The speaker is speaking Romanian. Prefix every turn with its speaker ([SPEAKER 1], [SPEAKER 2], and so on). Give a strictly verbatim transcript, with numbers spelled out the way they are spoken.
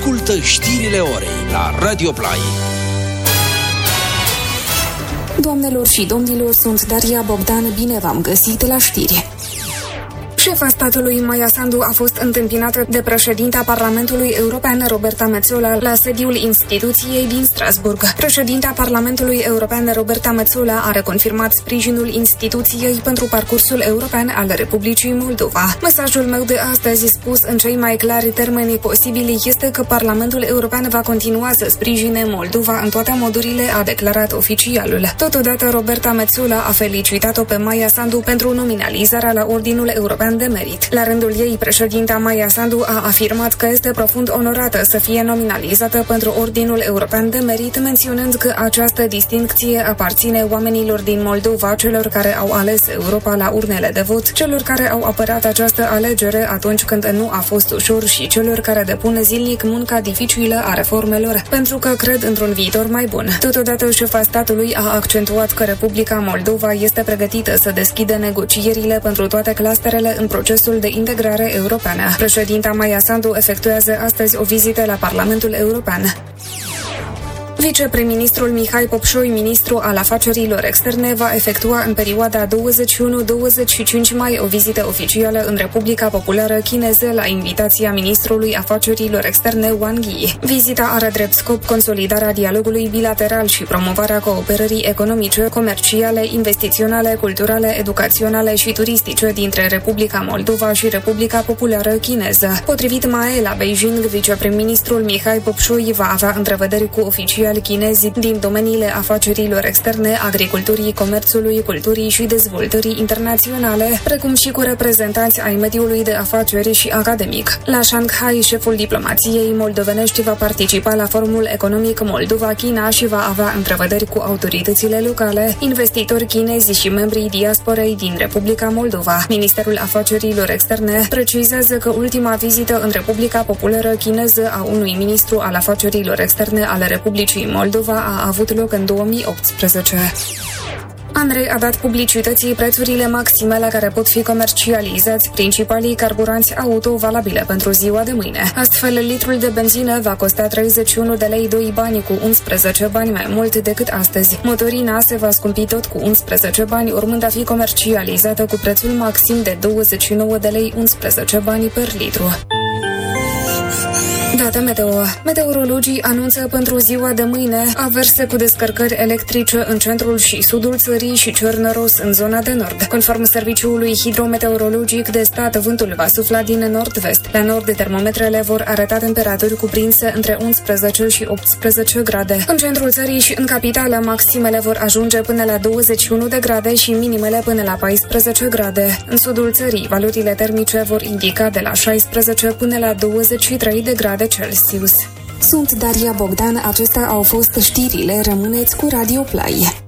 [SPEAKER 1] Ascultă știrile orei la Radio Play.
[SPEAKER 2] Doamnelor și domnilor, sunt Daria Bogdan, bine v-am găsit la știri. Șefa statului Maia Sandu a fost întâmpinată de președinta Parlamentului European Roberta Metsola la sediul instituției din Strasburg. Președinta Parlamentului European Roberta Metsola a reconfirmat sprijinul instituției pentru parcursul european al Republicii Moldova. Mesajul meu de astăzi, spus în cei mai clari termeni posibili, este că Parlamentul European va continua să sprijine Moldova în toate modurile, a declarat oficialul. Totodată, Roberta Metsola a felicitat-o pe Maia Sandu pentru nominalizarea la Ordinul European de Merit. La rândul ei, președinta Maia Sandu a afirmat că este profund onorată să fie nominalizată pentru Ordinul European de Merit, menționând că această distincție aparține oamenilor din Moldova, celor care au ales Europa la urnele de vot, celor care au apărat această alegere atunci când nu a fost ușor și celor care depun zilnic munca dificilă a reformelor, pentru că cred într-un viitor mai bun. Totodată, șefa statului a accentuat că Republica Moldova este pregătită să deschidă negocierile pentru toate clusterele în procesul de integrare europeană. Președinta Maia Sandu efectuează astăzi o vizită la Parlamentul European. Viceprim-ministrul Mihai Popșoi, ministru al afacerilor externe, va efectua în perioada douăzeci și unu douăzeci și cinci mai o vizită oficială în Republica Populară Chineză la invitația ministrului afacerilor externe Wang Yi. Vizita are drept scop consolidarea dialogului bilateral și promovarea cooperării economice, comerciale, investiționale, culturale, educaționale și turistice dintre Republica Moldova și Republica Populară Chineză. Potrivit M A E, la Beijing, viceprim-ministrul Mihai Popșoi va avea întrevederi cu oficiali chinezi din domeniile afacerilor externe, agriculturii, comerțului, culturii și dezvoltării internaționale, precum și cu reprezentanți ai mediului de afaceri și academic. La Shanghai, șeful diplomației moldovenești va participa la Forumul Economic Moldova-China și va avea întrevederi cu autoritățile locale, investitori chinezi și membrii diasporei din Republica Moldova. Ministerul Afacerilor Externe precizează că ultima vizită în Republica Populară Chineză a unui ministru al afacerilor externe ale Republicii Moldova a avut loc în două mii optsprezece. ANRE a dat publicității prețurile maxime la care pot fi comercializați principalii carburanți auto valabile pentru ziua de mâine. Astfel, litrul de benzină va costa treizeci și unu de lei doi bani, cu unsprezece bani mai mult decât astăzi. Motorina se va scumpi tot cu unsprezece bani, urmând a fi comercializată cu prețul maxim de douăzeci și nouă de lei unsprezece bani per litru. Date meteo. Meteorologii anunță pentru ziua de mâine averse cu descărcări electrice în centrul și sudul țării și cer năros în zona de nord. Conform Serviciului Hidrometeorologic de Stat, vântul va sufla din nord-vest. La nord, termometrele vor arăta temperaturi cuprinse între unsprezece și optsprezece grade. În centrul țării și în capitală, maximele vor ajunge până la douăzeci și unu de grade și minimele până la paisprezece grade. În sudul țării, valorile termice vor indica de la șaisprezece până la douăzeci și trei de grade Celsius. Sunt Daria Bogdan, acestea au fost știrile, rămâneți cu Radio Play.